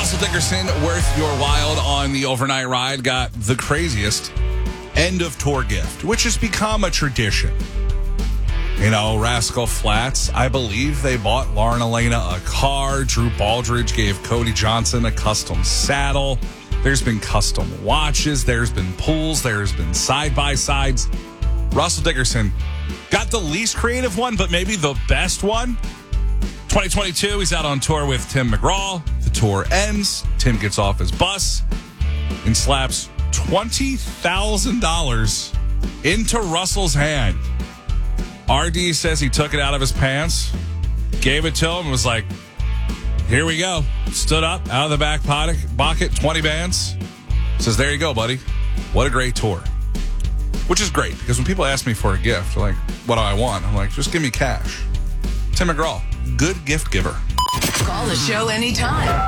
Russell Dickerson, worth your while on the overnight ride, got the craziest end of tour gift, which has become a tradition. You know, Rascal Flatts, I believe they bought Lauren Elena a car. Drew Baldridge gave Cody Johnson a custom saddle. There's been custom watches. There's been pools. There's been side-by-sides. Russell Dickerson got the least creative one, but maybe the best one. 2022, he's out on tour with Tim McGraw. The tour ends. Tim gets off his bus and slaps $20,000 into Russell's hand. RD says he took it out of his pants, gave it to him, and was like, here we go. Stood up, out of the back pocket, 20 bands. Says, there you go, buddy. What a great tour. Which is great, because when people ask me for a gift, they're like, what do I want? I'm like, just give me cash. Tim McGraw, good gift giver. Call the show anytime.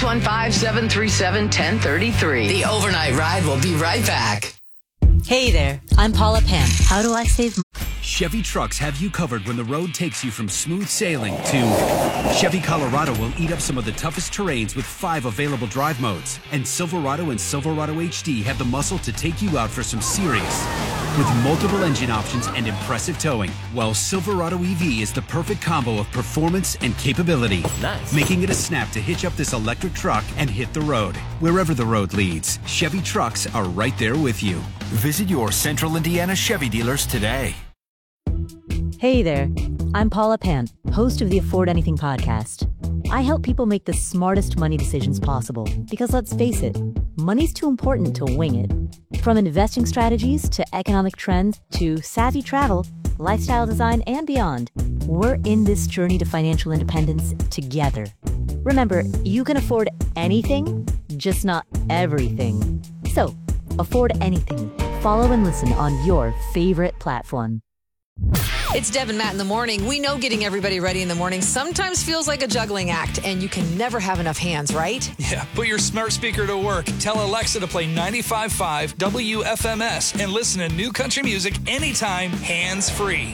615-737-1033. The Overnight Ride will be right back. Hey there, I'm Paula Pan. How do I save Chevy trucks have you covered when the road takes you from smooth sailing to Chevy Colorado will eat up some of the toughest terrains with 5 available drive modes. And Silverado and Silverado HD have the muscle to take you out for some serious. With multiple engine options and impressive towing, while Silverado EV is the perfect combo of performance and capability. Nice. Making it a snap to hitch up this electric truck and hit the road. Wherever the road leads, Chevy trucks are right there with you. Visit your Central Indiana Chevy dealers today. Hey there, I'm Paula Pan, host of the Afford Anything podcast. I help people make the smartest money decisions possible because let's face it, money's too important to wing it. From investing strategies to economic trends to savvy travel, lifestyle design, and beyond, we're in this journey to financial independence together. Remember, you can afford anything, just not everything. So, afford anything. Follow and listen on your favorite platform. It's Deb and Matt in the morning. We know getting everybody ready in the morning sometimes feels like a juggling act, and you can never have enough hands, right? Yeah, put your smart speaker to work. Tell Alexa to play 95.5 WFMS and listen to new country music anytime, hands-free.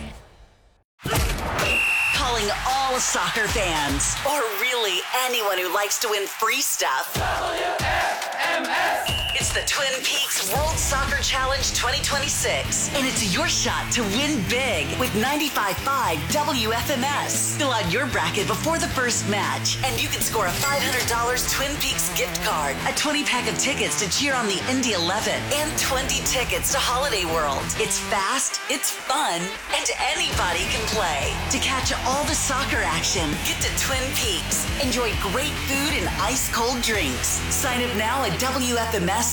Calling all soccer fans, or really anyone who likes to win free stuff. WFMS! It's the Twin Peaks World Soccer Challenge 2026, and it's your shot to win big with 95.5 WFMS. Fill out your bracket before the first match, and you can score a $500 Twin Peaks gift card, a 20-pack of tickets to cheer on the Indy 11, and 20 tickets to Holiday World. It's fast, it's fun, and anybody can play. To catch all the soccer action, get to Twin Peaks. Enjoy great food and ice-cold drinks. Sign up now at WFMS.com.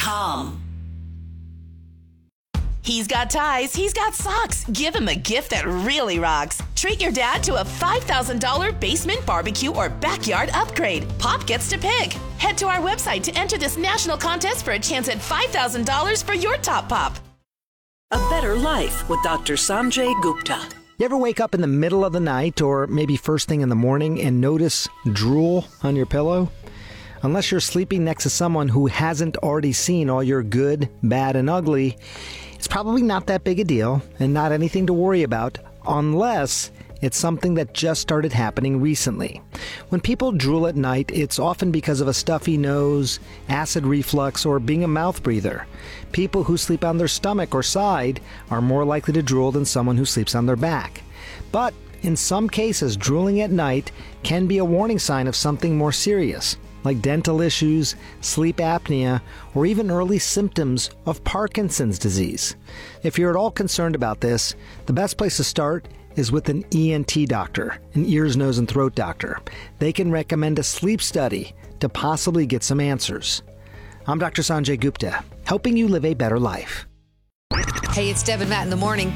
He's got ties, he's got socks. Give him a gift that really rocks. Treat your dad to a $5,000 basement barbecue or backyard upgrade. Pop gets to pick. Head to our website to enter this national contest for a chance at $5,000 for your top pop. A better life with Dr. Sanjay Gupta. You ever wake up in the middle of the night or maybe first thing in the morning and notice drool on your pillow? Unless you're sleeping next to someone who hasn't already seen all your good, bad, and ugly, it's probably not that big a deal and not anything to worry about unless it's something that just started happening recently. When people drool at night, it's often because of a stuffy nose, acid reflux, or being a mouth breather. People who sleep on their stomach or side are more likely to drool than someone who sleeps on their back. But in some cases, drooling at night can be a warning sign of something more serious, like dental issues, sleep apnea, or even early symptoms of Parkinson's disease. If you're at all concerned about this, the best place to start is with an ENT doctor, an ears, nose, and throat doctor. They can recommend a sleep study to possibly get some answers. I'm Dr. Sanjay Gupta, helping you live a better life. Hey, it's Deb and Matt in the morning.